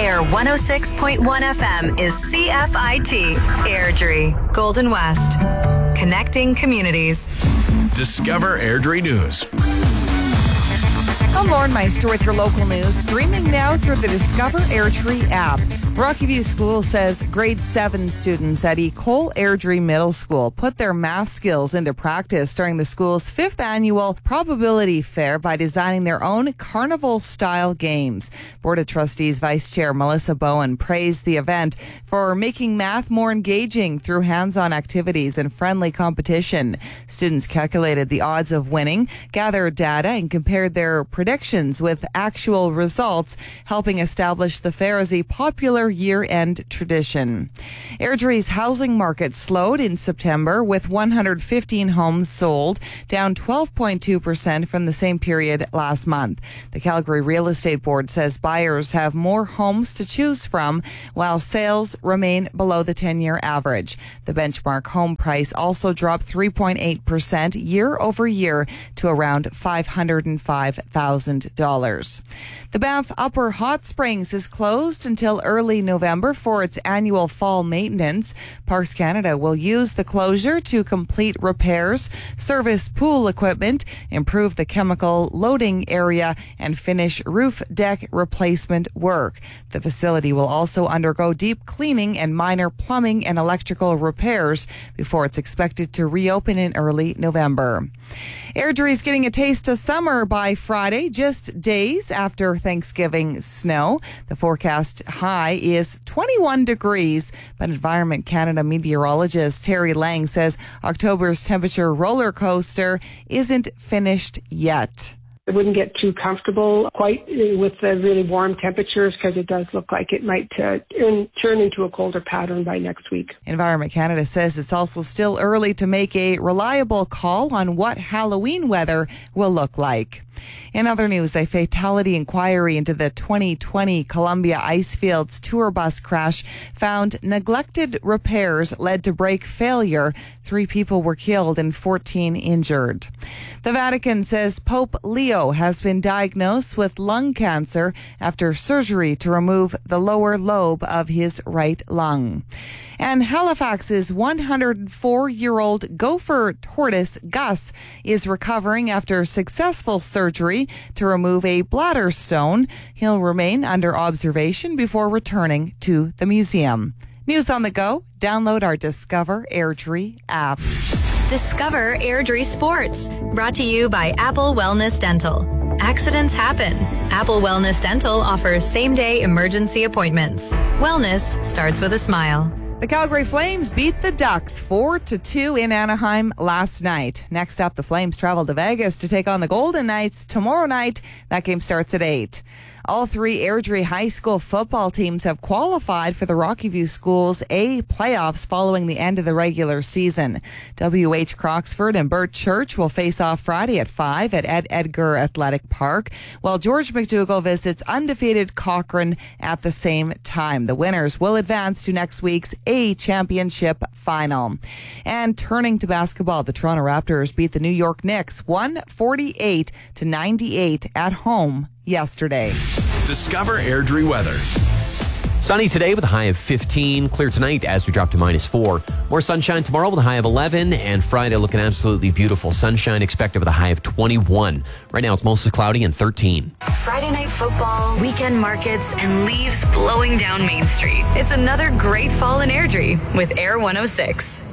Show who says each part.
Speaker 1: Air 106.1 FM is CFIT, Airdrie, Golden West. Connecting communities.
Speaker 2: Discover Airdrie News.
Speaker 3: I'm Lauren Meister with your local news, streaming now through the Discover Airdrie app. Rocky View School says grade 7 students at Ecole Airdrie Middle School put their math skills into practice during the school's 5th annual probability fair by designing their own carnival-style games. Board of Trustees Vice Chair Melissa Bowen praised the event for making math more engaging through hands-on activities and friendly competition. Students calculated the odds of winning, gathered data, and compared their predictions with actual results, helping establish the fair as a popular year-end tradition. Airdrie's housing market slowed in September with 115 homes sold, down 12.2% from the same period last month. The Calgary Real Estate Board says buyers have more homes to choose from while sales remain below the 10-year average. The benchmark home price also dropped 3.8% year over year to around $505,000. The Banff Upper Hot Springs is closed until early November for its annual fall maintenance. Parks Canada will use the closure to complete repairs, service pool equipment, improve the chemical loading area, and finish roof deck replacement work. The facility will also undergo deep cleaning and minor plumbing and electrical repairs before it's expected to reopen in early November. Airdrie is getting a taste of summer by Friday, just days after Thanksgiving snow. The forecast high is 21 degrees, but Environment Canada meteorologist Terry Lang says October's temperature roller coaster isn't finished yet.
Speaker 4: I wouldn't get too comfortable quite with the really warm temperatures because it does look like it might turn into a colder pattern by next week.
Speaker 3: Environment Canada says it's also still early to make a reliable call on what Halloween weather will look like. In other news, a fatality inquiry into the 2020 Columbia Icefields tour bus crash found neglected repairs led to brake failure. 3 people were killed and 14 injured. The Vatican says Pope Leo has been diagnosed with lung cancer after surgery to remove the lower lobe of his right lung. And Halifax's 104-year-old gopher tortoise, Gus, is recovering after successful surgery to remove a bladder stone. He'll remain under observation before returning to the museum. News on the go. Download our Discover Airdrie app.
Speaker 1: Discover Airdrie Sports. Brought to you by Apple Wellness Dental. Accidents happen. Apple Wellness Dental offers same-day emergency appointments. Wellness starts with a smile.
Speaker 3: The Calgary Flames beat the Ducks 4-2 in Anaheim last night. Next up, the Flames travel to Vegas to take on the Golden Knights tomorrow night. That game starts at 8. All 3 Airdrie High School football teams have qualified for the Rocky View Schools A playoffs following the end of the regular season. W.H. Croxford and Burt Church will face off Friday at 5 at Ed Edgar Athletic Park, while George McDougall visits undefeated Cochrane at the same time. The winners will advance to next week's A championship final. And turning to basketball, the Toronto Raptors beat the New York Knicks 148-98 at home yesterday.
Speaker 2: Discover Airdrie weather.
Speaker 5: Sunny today with a high of 15. Clear tonight as we drop to -4. More sunshine tomorrow with a high of 11. And Friday looking absolutely beautiful. Sunshine expected with a high of 21. Right now it's mostly cloudy and 13.
Speaker 1: Friday night football, weekend markets, and leaves blowing down Main Street. It's another great fall in Airdrie with Air 106.